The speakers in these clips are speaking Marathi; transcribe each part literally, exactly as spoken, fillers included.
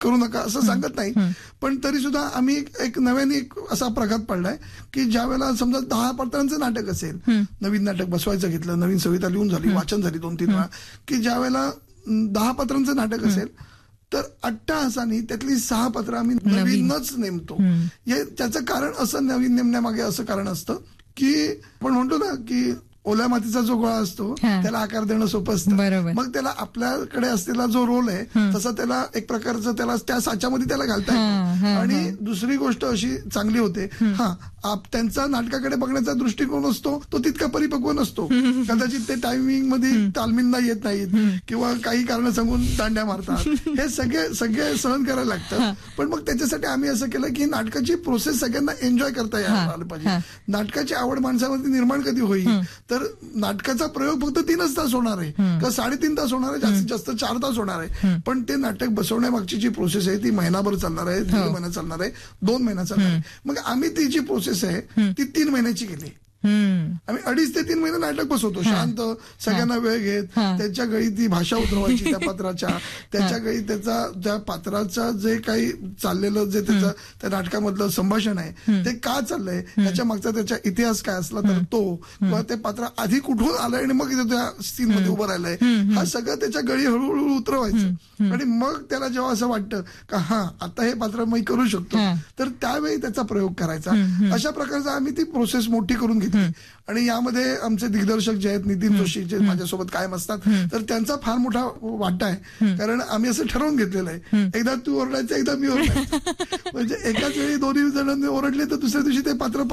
करू नका असं सांगत नाही, पण तरी सुद्धा आम्ही एक नव्याने एक असा प्रघात पडलाय की ज्या वेळेला समजा दहा पात्रांचं नाटक असेल, नवीन नाटक बसवायचं घेतलं, नवीन संहिता लिहून झाली, वाचन झाली दोन तीन वेळा, की ज्या वेळेला दहा पात्रांचं नाटक असेल तर अट्टाहासाने त्यातली सहा पत्र आम्ही नवीनच नेमतो. त्याचं कारण असं, नवीन नेमण्यामागे असं कारण असतं की आपण म्हणतो ना की ओल्या मातीचा जो गोळा असतो त्याला आकार देणं सोपं असतं, मग त्याला आपल्याकडे असलेला जो रोल आहे तसा त्याला एक प्रकारचं त्याला त्या साच्यामध्ये त्याला घालता येतं. आणि दुसरी गोष्ट अशी चांगली होते, हा त्यांचा नाटकाकडे बघण्याचा दृष्टिकोन असतो तो तितका परिपक्व नसतो, कदाचित ते टायमिंग मध्ये तालमींना येत नाहीत किंवा काही कारण सांगून दांड्या मारतात, हे सगळे सगळे सहन करायला लागतं. पण मग त्याच्यासाठी आम्ही असं केलं की नाटकाची प्रोसेस सगळ्यांना एन्जॉय करता यायला आलं पाहिजे. नाटकाची आवड माणसामध्ये निर्माण कधी होईल तर नाटकाचा प्रयोग फक्त तीनच तास होणार आहे किंवा साडेतीन तास होणार आहे, जास्तीत जास्त चार तास होणार आहे, पण ते नाटक बसवण्यामागची जी प्रोसेस आहे ती महिनाभर चालणार आहे, दीड महिना चालणार आहे, दोन महिना चालणार आहे. मग आम्ही ती जी प्रोसेस आहे ती तीन महिन्याची केली. आम्ही अडीच ते तीन महिने नाटक बसवतो शांत, सगळ्यांना वेळ घेत, त्याच्या गळी ती भाषा उतरवायची त्या पात्राच्या, त्याच्या गळी त्याचा त्या पात्राचा जे काही चाललेलं जे त्याचं त्या नाटकामधलं संभाषण आहे ते का चाललंय, त्याच्या मागचा त्याचा इतिहास काय असला तर तो, किंवा ते पात्र आधी कुठून आलंय आणि मग त्या सीन मध्ये उभं राहिलंय, हा सगळं त्याच्या गळी हळूहळू उतरवायचं. आणि मग त्याला जेव्हा असं वाटतं का हा आता हे पात्र मी करू शकतो तर त्यावेळी त्याचा प्रयोग करायचा. अशा प्रकारचा आम्ही ती प्रोसेस मोठी करून घेतली. आणि यामध्ये आमचे दिग्दर्शक जे आहेत नितीन जोशी जे माझ्यासोबत कायम असतात, तर त्यांचा फार मोठा वाटा आहे, कारण आम्ही असं ठरवून घेतलेलं आहे एकदा तू ओरडायचं एकदा मी ओरडायचं, म्हणजे एकाच वेळी दोन्ही जणांनी ओरडले तर दुसऱ्या दिवशी ते पात्र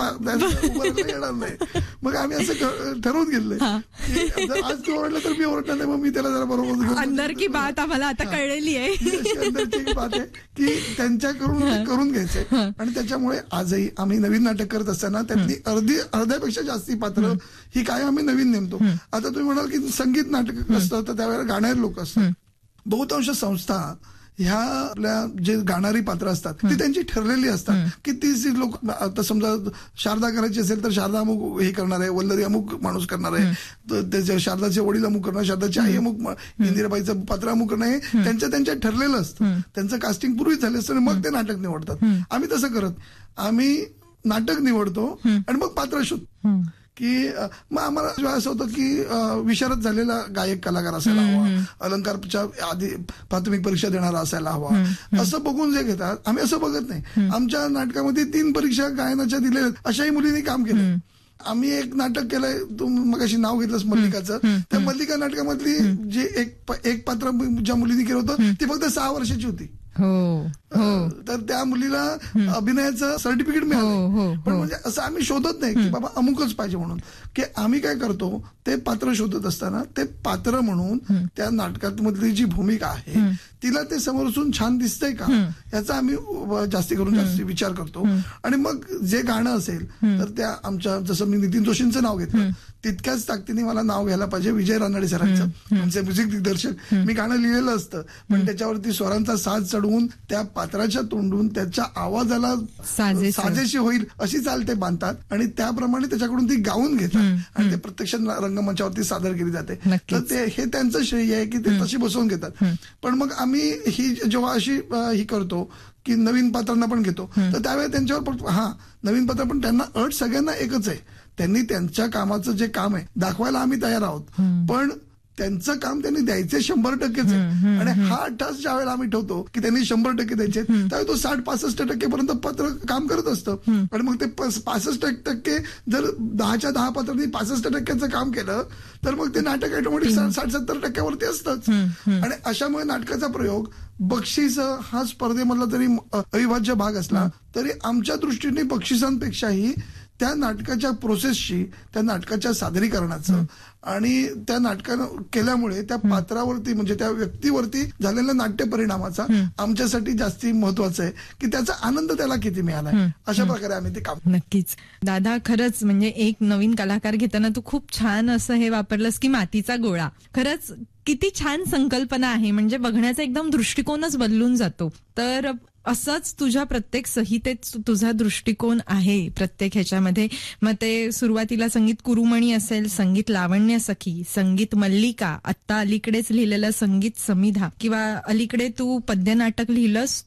येणार नाही. मग आम्ही असं ठरवून घेतलंय की आज तू ओरडलं तर मी ओरडणार नाही, मग मी त्याला जरा बरोबर अंदर की बात आम्हाला आता कळलेली आहे, अंदरची बात आहे की त्यांच्याकडून करून घ्यायचंय. आणि त्याच्यामुळे आजही आम्ही नवीन नाटक करत असताना त्यातली अर्धी अर्ध्यापेक्षा जास्ती पात्र ही काय आम्ही नवीन नेमतो. आता तुम्ही म्हणाल की संगीत नाटक असतं तर त्यावेळेला गाणारे लोक असतात. बहुतांश संस्था ह्या आपल्या जे गाणारी पात्र असतात ती त्यांची ठरलेली असतात की ती लोक, आता समजा शारदा करायची असेल तर शारदा अमुक हे करणार आहे, वल्लरी अमुक माणूस करणार आहे, त्याच्या शारदाचे वडील अमुक करणार, शारदाची आई अमुक, इंदिराबाईचं पात्र अमुक करणार, हे त्यांच्या त्यांच्या ठरलेलं असतं. त्यांचं कास्टिंग पूर्वीच झालं असतं आणि मग ते नाटक निवडतात. आम्ही तसं करत, आम्ही नाटक निवडतो आणि मग पात्र शोधतो. की मग आम्हाला जेव्हा असं होतं की विशारद झालेला गायक कलाकार असायला हवा, अलंकारच्या आधी प्राथमिक परीक्षा देणारा असायला हवा, असं बघून जे घेतात. आम्ही असं बघत नाही. आमच्या नाटकामध्ये तीन परीक्षा गायनाच्या दिलेल्या अशाही मुलींनी काम केलं. आम्ही एक नाटक केलंय, तू मगाशी नाव घेतलंस मल्लिकाचं, त्या मल्लिका नाटकामधली जे एक एक पात्र ज्या मुलींनी केलं होतं ती फक्त सहा वर्षाची होती. तर त्या मुलीला अभिनयाचं सर्टिफिकेट मिळालं. पण म्हणजे असं आम्ही शोधत नाही की बाबा अमुकच पाहिजे म्हणून, की आम्ही काय करतो ते पात्र शोधत असताना ते पात्र म्हणून त्या नाटकात मधली जी भूमिका आहे तिला ते समोरून छान दिसतंय का याचा आम्ही जास्ती करून जास्ती विचार करतो. आणि मग जे गाणं असेल तर त्या आमच्या, जसं मी नितीन जोशींचं नाव घेतलं तितक्याच ताकदीने मला नाव घ्यायला पाहिजे विजय रानडे सरांचं, आमचे म्युझिक दिग्दर्शक. मी गाणं लिहिलेलं असतं पण त्याच्यावरती स्वरांचा साज चढवून त्या पात्राच्या तोंडून त्याच्या आवाजाला साजेशी होईल अशी चाल ते बांधतात आणि त्याप्रमाणे त्याच्याकडून ती गाऊन घेतात आणि ते प्रत्यक्ष रंगमंचावरती सादर केली जाते. तर ते हे त्यांचं श्रेय आहे की ते तशी बसवून घेतात. पण मग आम्ही ही जेव्हा अशी ही करतो की नवीन पात्रांना पण घेतो तर त्यावेळी त्यांच्यावर हा नवीन पात्र, पण त्यांना अट सगळ्यांना एकच आहे, त्यांनी त्यांच्या कामाचं जे काम आहे दाखवायला आम्ही तयार आहोत, पण त्यांचं काम त्यांनी द्यायचे शंभर टक्केच आहे. आणि हा अट्टास ज्या वेळेला आम्ही ठेवतो की त्यांनी शंभर टक्के द्यायचे त्यावेळी तो साठ पासष्ट टक्केपर्यंत पत्र काम करत असतं. आणि मग ते पासष्ट टक्के जर दहाच्या दहा पात्रांनी पासष्ट टक्क्याचं काम केलं तर मग ते नाटक ऑटोमॅटिक साठ सत्तर टक्क्यावरती असतंच. आणि अशामुळे नाटकाचा प्रयोग बक्षीस हा स्पर्धेमधला जरी अविभाज्य भाग असला तरी आमच्या दृष्टीने बक्षिसांपेक्षाही त्या नाटकाच्या प्रोसेसशी, त्या नाटकाच्या सादरीकरणाचं आणि त्या नाटकानं केल्यामुळे त्या पात्रावरती म्हणजे त्या व्यक्तीवरती झालेल्या नाट्य परिणामाचा आमच्यासाठी जास्ती महत्वाचं आहे की त्याचा आनंद त्याला किती मिळाला. अशा प्रकारे आम्ही ते काम. नक्कीच दादा, खरंच म्हणजे एक नवीन कलाकार घेताना तू खूप छान असं हे वापरलंस की मातीचा गोळा. खरंच किती छान संकल्पना आहे, म्हणजे बघण्याचा एकदम दृष्टिकोनच बदलून जातो. तर असंच तुझ्या प्रत्येक संहितेत तुझा दृष्टिकोन आहे प्रत्येक ह्याच्यामध्ये. मग ते सुरुवातीला संगीत कुरुमणी असेल, संगीत लावण्य सखी, संगीत मल्लिका, आत्ता अलीकडेच लिहिलेलं संगीत समिधा, किंवा अलीकडे तू पद्यनाटक लिहिलंस